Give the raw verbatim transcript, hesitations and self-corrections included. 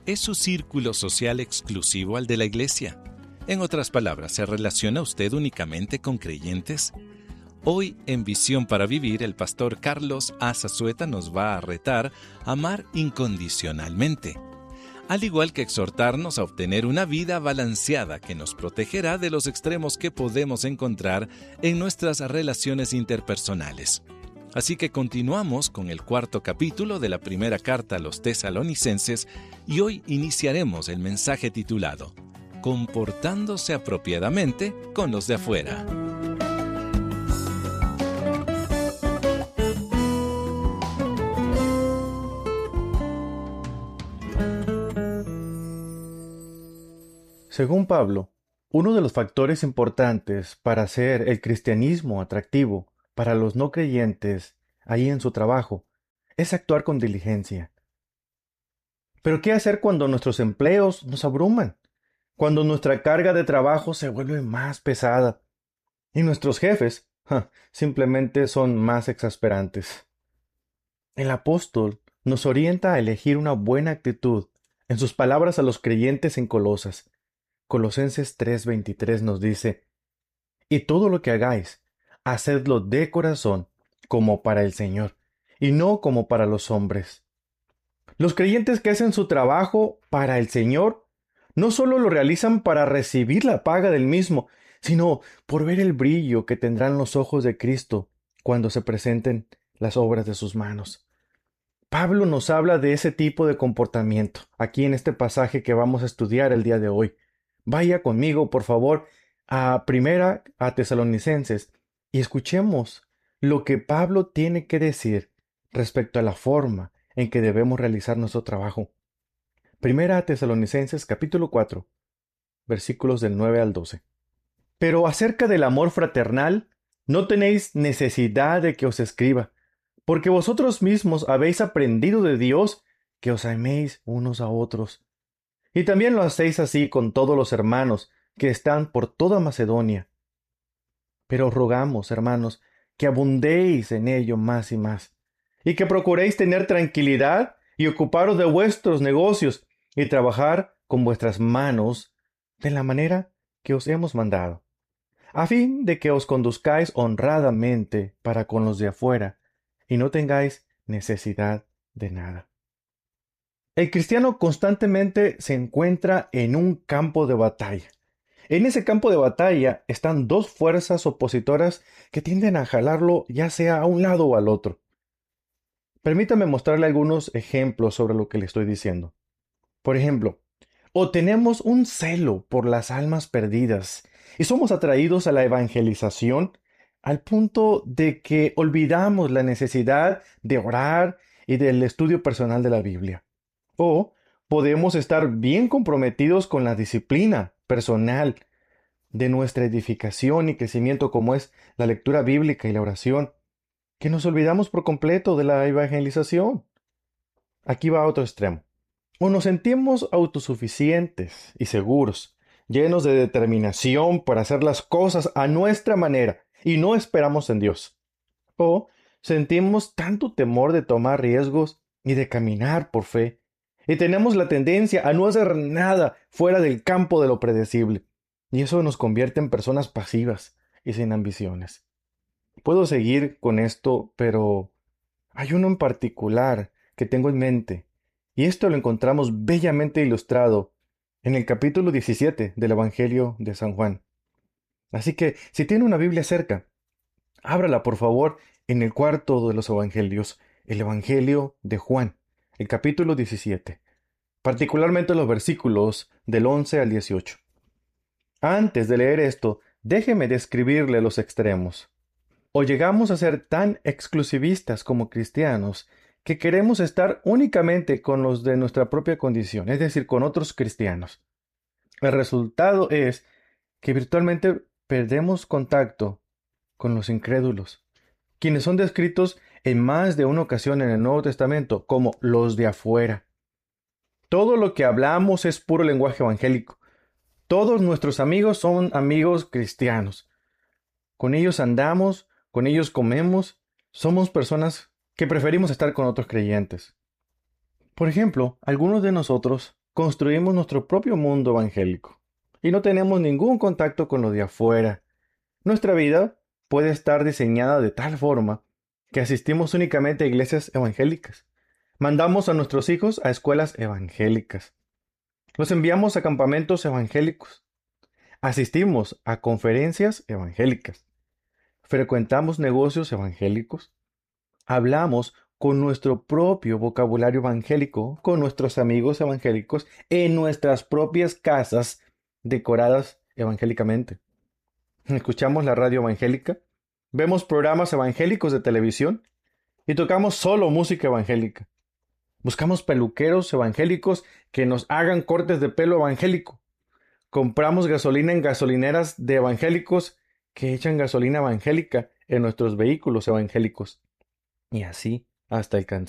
¿Es su círculo social exclusivo al de la iglesia? En otras palabras, ¿se relaciona usted únicamente con creyentes? Hoy, en Visión para Vivir, el pastor Carlos Azazueta nos va a retar a amar incondicionalmente, al igual que exhortarnos a obtener una vida balanceada que nos protegerá de los extremos que podemos encontrar en nuestras relaciones interpersonales. Así que continuamos con el cuarto capítulo de la primera carta a los tesalonicenses y hoy iniciaremos el mensaje titulado Comportándose apropiadamente con los de afuera. Según Pablo, uno de los factores importantes para hacer el cristianismo atractivo para los no creyentes ahí en su trabajo es actuar con diligencia. Pero ¿qué hacer cuando nuestros empleos nos abruman? Cuando nuestra carga de trabajo se vuelve más pesada y nuestros jefes ja, simplemente son más exasperantes. El apóstol nos orienta a elegir una buena actitud en sus palabras a los creyentes en Colosas. Colosenses tres veintitrés nos dice, y todo lo que hagáis, hacedlo de corazón, como para el Señor, y no como para los hombres. Los creyentes que hacen su trabajo para el Señor, no solo lo realizan para recibir la paga del mismo, sino por ver el brillo que tendrán los ojos de Cristo cuando se presenten las obras de sus manos. Pablo nos habla de ese tipo de comportamiento, aquí en este pasaje que vamos a estudiar el día de hoy. Vaya conmigo, por favor, a Primera a Tesalonicenses y escuchemos lo que Pablo tiene que decir respecto a la forma en que debemos realizar nuestro trabajo. Primera a Tesalonicenses capítulo cuatro, versículos del nueve al doce. Pero acerca del amor fraternal, no tenéis necesidad de que os escriba, porque vosotros mismos habéis aprendido de Dios que os améis unos a otros. Y también lo hacéis así con todos los hermanos que están por toda Macedonia. Pero os rogamos, hermanos, que abundéis en ello más y más, y que procuréis tener tranquilidad y ocuparos de vuestros negocios y trabajar con vuestras manos de la manera que os hemos mandado, a fin de que os conduzcáis honradamente para con los de afuera y no tengáis necesidad de nada. El cristiano constantemente se encuentra en un campo de batalla. En ese campo de batalla están dos fuerzas opositoras que tienden a jalarlo ya sea a un lado o al otro. Permítame mostrarle algunos ejemplos sobre lo que le estoy diciendo. Por ejemplo, o tenemos un celo por las almas perdidas y somos atraídos a la evangelización al punto de que olvidamos la necesidad de orar y del estudio personal de la Biblia. O podemos estar bien comprometidos con la disciplina personal de nuestra edificación y crecimiento como es la lectura bíblica y la oración, que nos olvidamos por completo de la evangelización. Aquí va a otro extremo. O nos sentimos autosuficientes y seguros, llenos de determinación para hacer las cosas a nuestra manera y no esperamos en Dios. O sentimos tanto temor de tomar riesgos y de caminar por fe, y tenemos la tendencia a no hacer nada fuera del campo de lo predecible. Y eso nos convierte en personas pasivas y sin ambiciones. Puedo seguir con esto, pero hay uno en particular que tengo en mente. Y esto lo encontramos bellamente ilustrado en el capítulo diecisiete del Evangelio de San Juan. Así que, si tiene una Biblia cerca, ábrala por favor en el cuarto de los Evangelios, el Evangelio de Juan, el capítulo diecisiete, particularmente los versículos del once al dieciocho. Antes de leer esto, déjeme describirle los extremos. O llegamos a ser tan exclusivistas como cristianos que queremos estar únicamente con los de nuestra propia condición, es decir, con otros cristianos. El resultado es que virtualmente perdemos contacto con los incrédulos, quienes son descritos en más de una ocasión en el Nuevo Testamento como los de afuera. Todo lo que hablamos es puro lenguaje evangélico. Todos nuestros amigos son amigos cristianos. Con ellos andamos, con ellos comemos, somos personas que preferimos estar con otros creyentes. Por ejemplo, algunos de nosotros construimos nuestro propio mundo evangélico y no tenemos ningún contacto con lo de afuera. Nuestra vida puede estar diseñada de tal forma que asistimos únicamente a iglesias evangélicas. Mandamos a nuestros hijos a escuelas evangélicas. Los enviamos a campamentos evangélicos. Asistimos a conferencias evangélicas. Frecuentamos negocios evangélicos. Hablamos con nuestro propio vocabulario evangélico, con nuestros amigos evangélicos, en nuestras propias casas decoradas evangélicamente. Escuchamos la radio evangélica, vemos programas evangélicos de televisión y tocamos solo música evangélica. Buscamos peluqueros evangélicos que nos hagan cortes de pelo evangélico. Compramos gasolina en gasolineras de evangélicos que echan gasolina evangélica en nuestros vehículos evangélicos. Y así hasta el cansancio.